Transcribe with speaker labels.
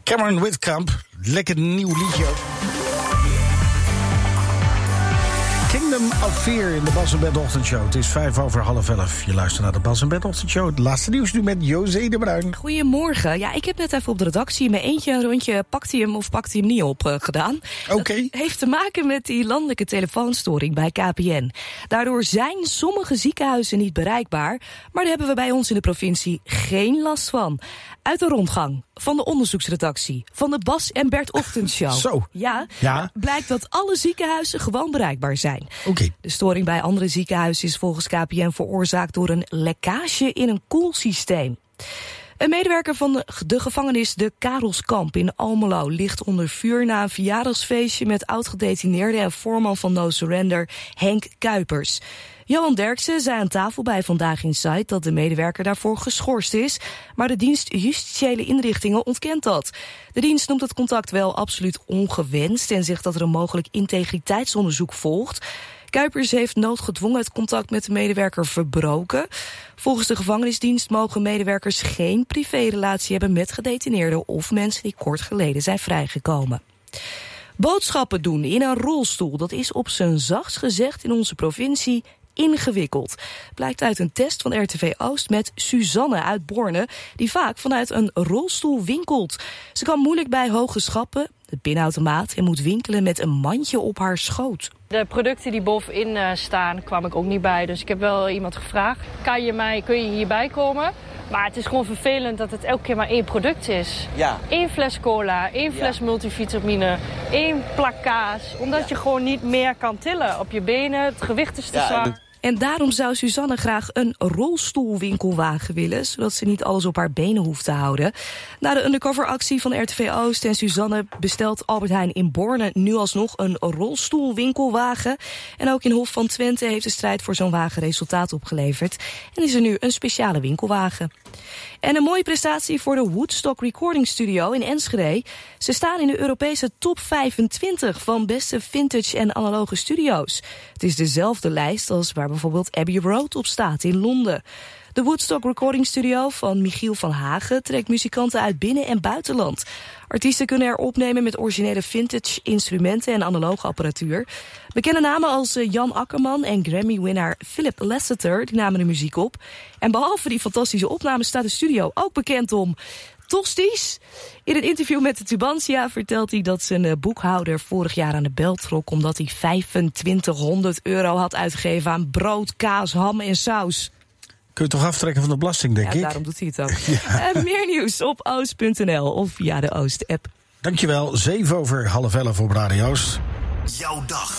Speaker 1: Cameron Whitkamp, lekker nieuw liedje. Kingdom of Fear in de Bas en Bert Ochtendshow. Het is 11:05. Je luistert naar de Bas en Bert Ochtendshow. Het laatste nieuws nu met José de Bruin.
Speaker 2: Goedemorgen. Ja, ik heb net even op de redactie in mijn eentje een rondje pakt hij hem of pakt hij hem niet op gedaan.
Speaker 1: Oké.
Speaker 2: Dat heeft te maken met die landelijke telefoonstoring bij KPN. Daardoor zijn sommige ziekenhuizen niet bereikbaar, maar daar hebben we bij ons in de provincie geen last van. Uit de rondgang van de onderzoeksredactie van de Bas en Bert Ochtendshow.
Speaker 1: Zo.
Speaker 2: Ja, blijkt dat alle ziekenhuizen gewoon bereikbaar zijn.
Speaker 1: Oké.
Speaker 2: De storing bij andere ziekenhuizen is volgens KPN veroorzaakt door een lekkage in een koelsysteem. Een medewerker van de gevangenis de Karelskamp in Almelo ligt onder vuur na een verjaardagsfeestje met oud-gedetineerde en voorman van No Surrender Henk Kuipers. Johan Derksen zei aan tafel bij Vandaag Inside dat de medewerker daarvoor geschorst is, maar de dienst Justitiële Inrichtingen ontkent dat. De dienst noemt het contact wel absoluut ongewenst en zegt dat er een mogelijk integriteitsonderzoek volgt. Kuipers heeft noodgedwongen het contact met de medewerker verbroken. Volgens de gevangenisdienst mogen medewerkers geen privérelatie hebben met gedetineerden of mensen die kort geleden zijn vrijgekomen. Boodschappen doen in een rolstoel, dat is op zijn zachtst gezegd in onze provincie ingewikkeld. Blijkt uit een test van RTV Oost met Suzanne uit Borne, die vaak vanuit een rolstoel winkelt. Ze kan moeilijk bij hoge schappen, het pinautomaat, en moet winkelen met een mandje op haar schoot.
Speaker 3: De producten die bovenin staan, kwam ik ook niet bij. Dus ik heb wel iemand gevraagd, kun je hierbij komen? Maar het is gewoon vervelend dat het elke keer maar één product is. Ja. 1 fles cola, 1 fles multivitamine, 1 plak kaas. Omdat je gewoon niet meer kan tillen op je benen. Het gewicht is te zwaar.
Speaker 2: En daarom zou Suzanne graag een rolstoelwinkelwagen willen, zodat ze niet alles op haar benen hoeft te houden. Na de undercoveractie van RTV Oost en Suzanne bestelt Albert Heijn in Borne nu alsnog een rolstoelwinkelwagen. En ook in Hof van Twente heeft de strijd voor zo'n wagen resultaat opgeleverd. En is er nu een speciale winkelwagen. En een mooie prestatie voor de Woodstock Recording Studio in Enschede. Ze staan in de Europese top 25 van beste vintage en analoge studio's. Het is dezelfde lijst als waar bijvoorbeeld Abbey Road op staat in Londen. De Woodstock Recording Studio van Michiel van Hagen trekt muzikanten uit binnen- en buitenland. Artiesten kunnen er opnemen met originele vintage instrumenten en analoge apparatuur. Bekende namen als Jan Akkerman en Grammy-winnaar Philip Lasseter die namen de muziek op. En behalve die fantastische opnames staat de studio ook bekend om tosties. In een interview met de Tubantia vertelt hij dat zijn boekhouder vorig jaar aan de bel trok omdat hij €2500 had uitgegeven aan brood, kaas, ham en saus.
Speaker 1: Kun je toch aftrekken van de belasting, denk ik?
Speaker 2: Ja, daarom doet hij het ook. Ja. Meer nieuws op oost.nl of via de Oost-app.
Speaker 1: Dankjewel, 11:07 op Radio Oost.
Speaker 4: Jouw dag.